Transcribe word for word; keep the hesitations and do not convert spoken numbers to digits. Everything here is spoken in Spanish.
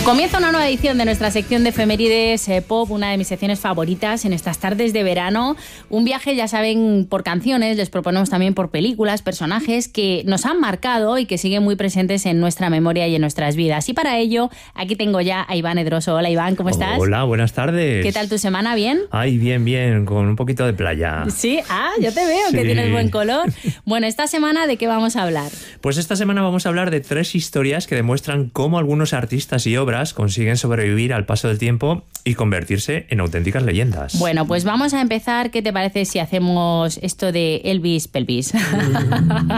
Comienza una nueva edición de nuestra sección de efemérides eh, pop, una de mis secciones favoritas en estas tardes de verano. Un viaje, ya saben, por canciones, les proponemos también por películas, personajes que nos han marcado y que siguen muy presentes en nuestra memoria y en nuestras vidas. Y para ello, aquí tengo ya a Iván Edroso. Hola Iván, ¿cómo estás? Hola, buenas tardes. ¿Qué tal tu semana? ¿Bien? Ay, bien, bien, con un poquito de playa. Sí, ah, yo te veo, sí. Que tienes buen color. Bueno, esta semana, ¿de qué vamos a hablar? Pues esta semana vamos a hablar de tres historias que demuestran cómo algunos artistas y obras consiguen sobrevivir al paso del tiempo y convertirse en auténticas leyendas. Bueno, pues vamos a empezar. ¿Qué te parece si hacemos esto de Elvis Pelvis?